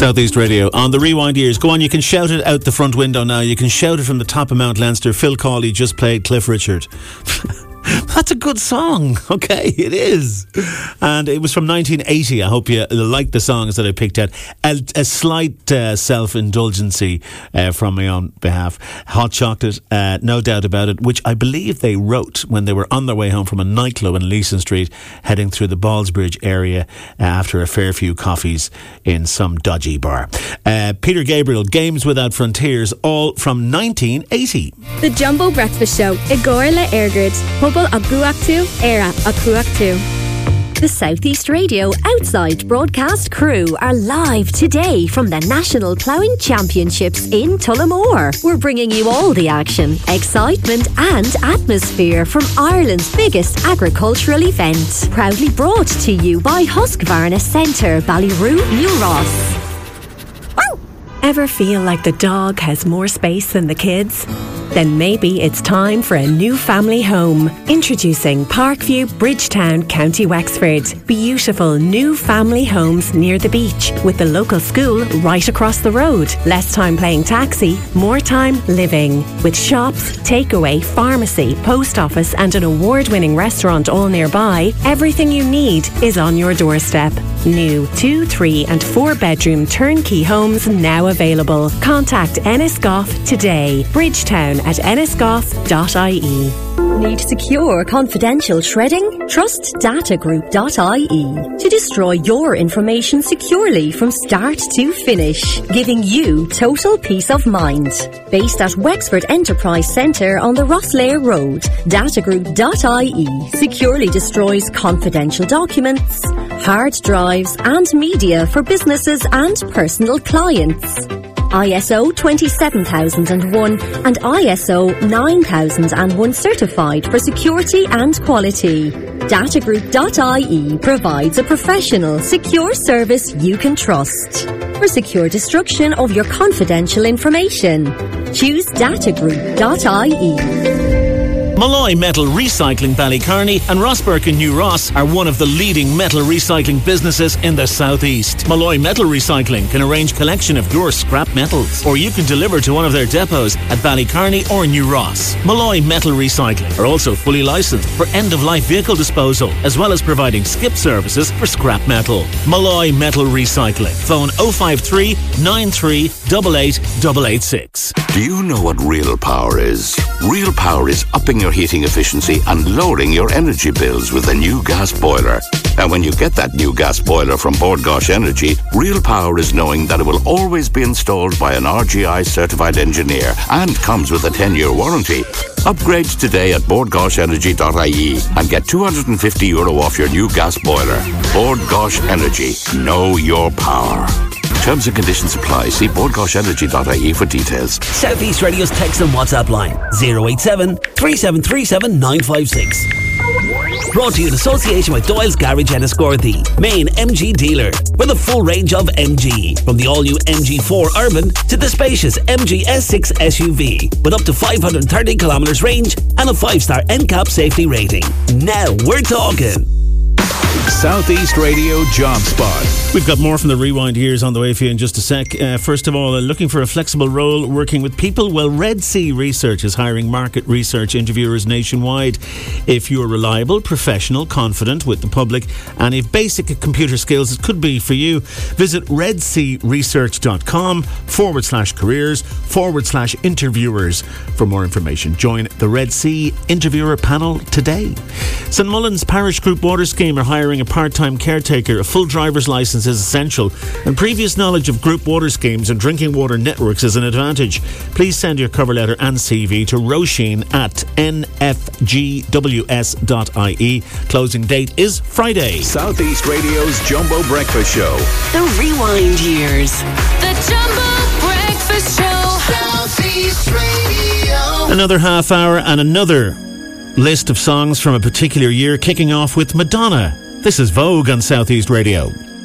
Southeast Radio on the Rewind Years. Go on, you can shout it out the front window now. You can shout it from the top of Mount Leinster. Phil Cawley just played Cliff Richard. That's a good song. Okay, it is. And it was from 1980. I hope you like the songs that I picked out. A slight self-indulgency from my own behalf. Hot Chocolate, no doubt about it, which I believe they wrote when they were on their way home from a nightclub in Leeson Street, heading through the Ballsbridge area after a fair few coffees in some dodgy bar. Peter Gabriel, Games Without Frontiers, all from 1980. The Jumbo Breakfast Show. Igor Le Ergrid. Pobl a Guachtu, Era a Cuachtu. The Southeast Radio Outside Broadcast crew are live today from the National Ploughing Championships in Tullamore. We're bringing you all the action, excitement and atmosphere from Ireland's biggest agricultural event. Proudly brought to you by Husqvarna Centre, Ballyroo, New Ross. Ever feel like the dog has more space than the kids? Then maybe it's time for a new family home. Introducing Parkview, Bridgetown, County Wexford. Beautiful new family homes near the beach with the local school right across the road. Less time playing taxi, more time living. With shops, takeaway, pharmacy, post office and an award-winning restaurant all nearby, everything you need is on your doorstep. New 2, 3 and 4 bedroom turnkey homes now available. Contact Ennisgoff today. Bridgetown at ennisgoff.ie. Need secure, confidential shredding? Trust datagroup.ie to destroy your information securely from start to finish, giving you total peace of mind. Based at Wexford Enterprise Centre on the Rosslare Road, datagroup.ie securely destroys confidential documents, hard drives and media for businesses and personal clients. ISO 27001 and ISO 9001 certified for security and quality. Datagroup.ie provides a professional, secure service you can trust for secure destruction of your confidential information. Choose Datagroup.ie. Malloy Metal Recycling Ballycarney and Rossburke and New Ross are one of the leading metal recycling businesses in the southeast. Malloy Metal Recycling can arrange collection of your scrap metals, or you can deliver to one of their depots at Ballycarney or New Ross. Malloy Metal Recycling are also fully licensed for end-of-life vehicle disposal, as well as providing skip services for scrap metal. Malloy Metal Recycling. Phone 053 93 88 886. Do you know what real power is? Real power is upping your heating efficiency and lowering your energy bills with a new gas boiler. And when you get that new gas boiler from Bord Gáis Energy, real power is knowing that it will always be installed by an RGI certified engineer and comes with a 10-year warranty. Upgrade today at bordgaisenergy.ie and get €250 off your new gas boiler. Bord Gáis Energy. Know your power. Terms and conditions apply. See bordgaisenergy.ie for details. Southeast Radio's text and WhatsApp line 087 3737 956. Brought to you in association with Doyle's Garage Enniscorthy, main MG dealer, with a full range of MG, from the all-new MG4 Urban to the spacious MG S6 SUV, with up to 530 kilometres range and a 5-star NCAP safety rating. Now we're talking. Southeast Radio Job Spot. We've got more from the Rewind Years on the way for you in just a sec. First of all, looking for a flexible role working with people? Well, Red Sea Research is hiring market research interviewers nationwide. If you're reliable, professional, confident with the public, and if basic computer skills, it could be for you. Visit redsearesearch.com/careers/interviewers for more information. Join the Red Sea interviewer panel today. St Mullins Parish Group Water Scheme are hiring a part-time caretaker. A full driver's licence is essential, and previous knowledge of group water schemes and drinking water networks is an advantage. Please send your cover letter and CV to roisin@nfgws.ie. Closing date is Friday. Southeast Radio's Jumbo Breakfast Show. The Rewind Years. The Jumbo Breakfast Show. Southeast Radio. Another half hour and another list of songs from a particular year, kicking off with Madonna. This is Vogue on Southeast Radio.